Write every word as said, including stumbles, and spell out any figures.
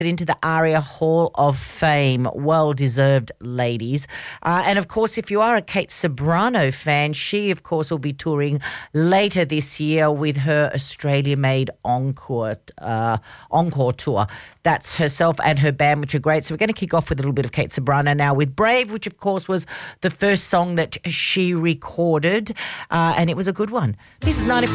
into the ARIA Hall of Fame. Well-deserved, ladies. Uh, and, of course, if you are a Kate Ceberano fan, she, of course, will be touring later this year with her Australia-made Encore, uh, Encore tour. That's herself and her band, which are great. So we're going to kick off with a little bit of Kate Ceberano now with Brave, which, of course, was the first song that she recorded, uh, and it was a good one. This is ninety-four